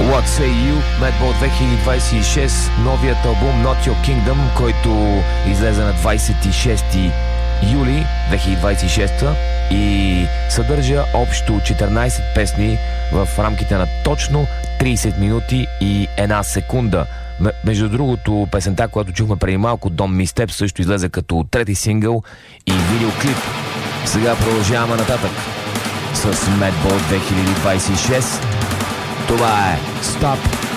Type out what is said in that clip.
What Say You, Madball 2026, новият албум Not Your Kingdom, който излезе на 26 юли 2026 и съдържа общо 14 песни в рамките на точно 30 минути и 1 секунда. Между другото, песента, която чухме преди малко, Don't Miss Step, също излезе като трети сингъл и видеоклип. Сега продължаваме нататък с Madball 2026. Това е Stop